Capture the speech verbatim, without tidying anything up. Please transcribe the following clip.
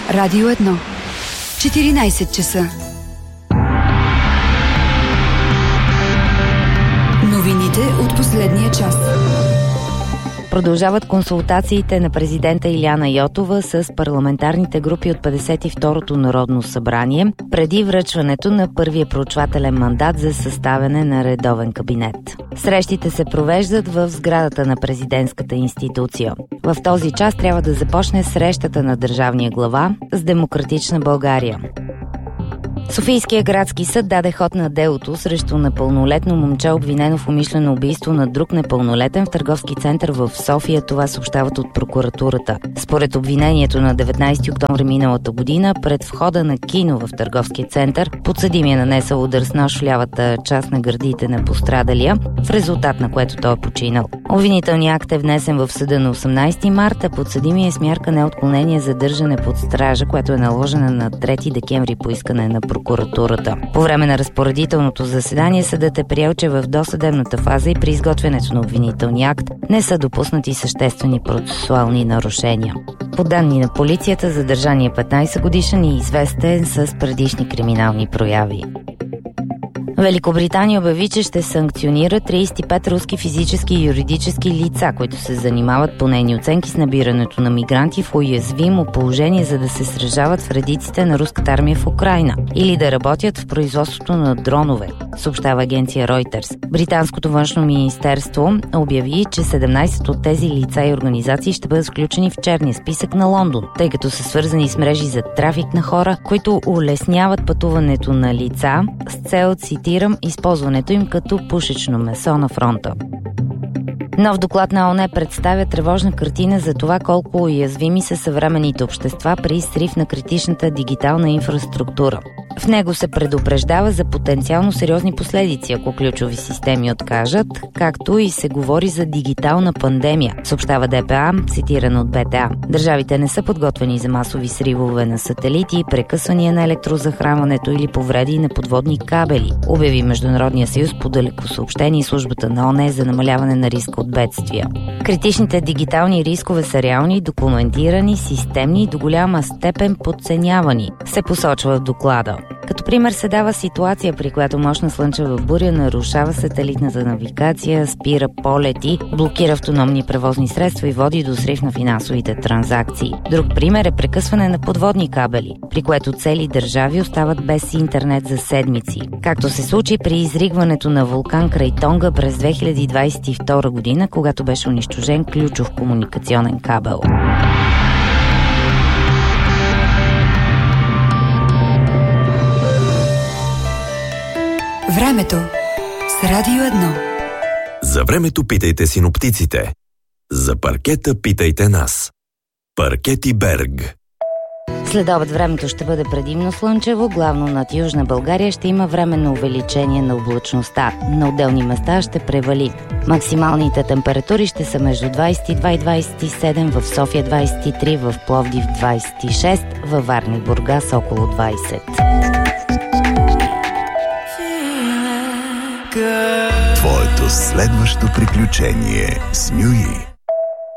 Радио едно. четиринайсет часа. Новините от последния час. Продължават консултациите на президента Илияна Йотова с парламентарните групи от петдесет и второто Народно събрание преди връчването на първия проучвателен мандат за съставяне на редовен кабинет. Срещите се провеждат в сградата на президентската институция. В този час трябва да започне срещата на държавния глава с Демократична България. Софийския градски съд даде ход на делото срещу непълнолетно момче, обвинено в умишлено убийство на друг непълнолетен в търговски център в София. Това съобщават от прокуратурата. Според обвинението на деветнайсети октомври миналата година, пред входа на кино в търговския център, подсъдимия нанесъл удар с нож в лявата част на гърдите на пострадалия, в резултат на което той е починал. Обвинителният акт е внесен в съда на осемнайсети марта. Подсъдимия е с мярка неотклонение за държане под стража, което е наложена на трети декември по искане на прокуратурата. По време на разпоредителното заседание съдът е приел, че в досъдебната фаза и при изготвянето на обвинителния акт не са допуснати съществени процесуални нарушения. По данни на полицията, задържаният петнайсет годишен и известен с предишни криминални прояви. Великобритания обяви, че ще санкционира трийсет и пет руски физически и юридически лица, които се занимават по нейни оценки с набирането на мигранти в уязвимо положение, за да се сражават в редиците на руската армия в Украйна или да работят в производството на дронове, съобщава агенция Reuters. Британското външно министерство обяви, че седемнайсет от тези лица и организации ще бъдат включени в черния списък на Лондон, тъй като са свързани с мрежи за трафик на хора, които улесняват пътуването на лица с цел, цитирам, използването им като пушечно месо на фронта. Нов доклад на ООН представя тревожна картина за това колко уязвими са съвременните общества при срив на критичната дигитална инфраструктура. В него се предупреждава за потенциално сериозни последици, ако ключови системи откажат, както и се говори за дигитална пандемия, съобщава ДПА, цитирано от БТА. Държавите не са подготвени за масови сривове на сателити, прекъсвания на електрозахранването или повреди на подводни кабели, обяви Международния съюз по далекосъобщение и службата на ООН за намаляване на риска от бедствия. Критичните дигитални рискове са реални, документирани, системни и до голяма степен подценявани, се посочва в доклада. Като пример се дава ситуация, при която мощна слънчева буря нарушава сателитната навигация, спира полети, блокира автономни превозни средства и води до срив на финансовите транзакции. Друг пример е прекъсване на подводни кабели, при което цели държави остават без интернет за седмици. Както се случи при изригването на вулкан край Тонга през две хиляди двайсет и втора година, когато беше унищожен ключов комуникационен кабел. Времето с Радио едно. За времето питайте синоптиците. За паркета питайте нас. Паркети Берг. След обед времето ще бъде предимно слънчево, главно над Южна България ще има временно увеличение на облачността. На отделни места ще превали. Максималните температури ще са между двайсет и два и двайсет и седем, в София двайсет и три, в Пловдив двайсет и шест, във Варна и Бургас около двайсет. Твоето следващо приключение с Нюи.